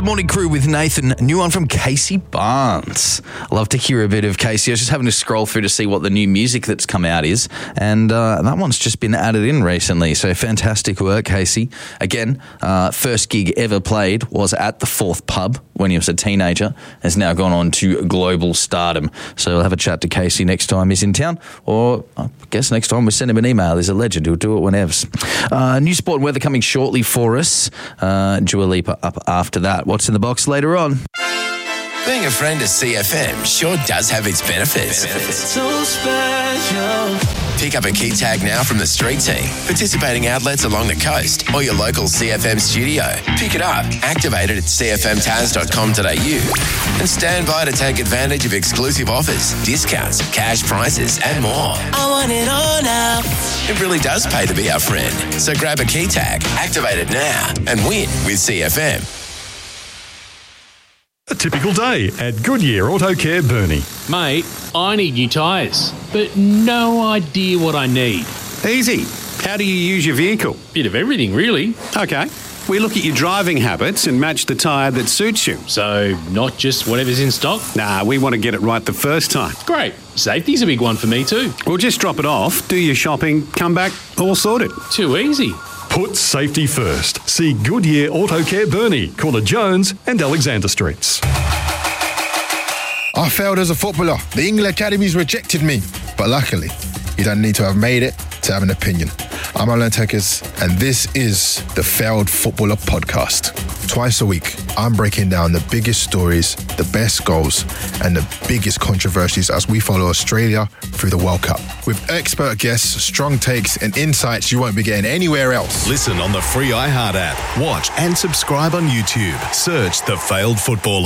Morning Crew with Nathan. A new one from Casey Barnes. I love to hear a bit of Casey. I was just having to scroll through to see what the new music that's come out is, and that one's just been added in recently. So fantastic work, Casey. Again, first gig ever played was at the Fourth Pub when he was a teenager. Has now gone on to global stardom. So I'll have a chat to Casey next time he's in town, or I guess next time we send him an email. He's a legend. He'll do it whenever. New sport and weather coming shortly for us. Dua Lipa up after that. What's in the box later on? Being a friend of CFM sure does have its benefits. So special. Pick up a key tag now from the street team, participating outlets along the coast, or your local CFM studio. Pick it up, activate it at cfmtaz.com.au, and stand by to take advantage of exclusive offers, discounts, cash prizes, and more. I want it all now. It really does pay to be our friend. So grab a key tag, activate it now, and win with CFM. A typical day at Goodyear Auto Care Burnie. Mate, I need new tyres, but no idea what I need. Easy. How do you use your vehicle? Bit of everything, really. Okay. We look at your driving habits and match the tyre that suits you. So, not just whatever's in stock? Nah, we want to get it right the first time. Great. Safety's a big one for me too. We'll just drop it off, do your shopping, come back, all sorted. Too easy. Put safety first. See Goodyear Auto Care Burnie, corner Jones and Alexander Streets. I failed as a footballer. The England Academies rejected me. But luckily, you don't need to have made it to have an opinion. I'm Alan Tekers, and this is the Failed Footballer Podcast. Twice a week, I'm breaking down the biggest stories, the best goals, and the biggest controversies as we follow Australia through the World Cup. With expert guests, strong takes, and insights you won't be getting anywhere else. Listen on the free iHeart app. Watch and subscribe on YouTube. Search The Failed Footballer.